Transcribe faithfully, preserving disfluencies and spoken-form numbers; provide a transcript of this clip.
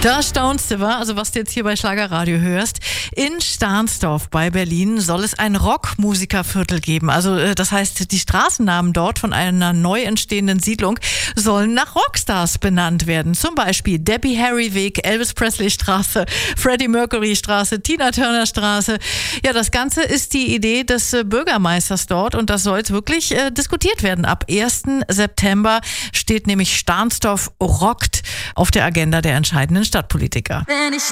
Da staunst du, wa? Also was du jetzt hier bei Schlagerradio hörst. In Stahnsdorf bei Berlin soll es ein Rockmusikerviertel geben. Also das heißt, die Straßennamen dort von einer neu entstehenden Siedlung sollen nach Rockstars benannt werden. Zum Beispiel Debbie Harry Weg, Elvis Presley Straße, Freddie Mercury Straße, Tina Turner Straße. Ja, das Ganze ist die Idee des Bürgermeisters dort und das soll jetzt wirklich äh, diskutiert werden. Ab ersten September steht nämlich Stahnsdorf rockt auf der Agenda der entscheidenden Stadtpolitiker. Wenn ich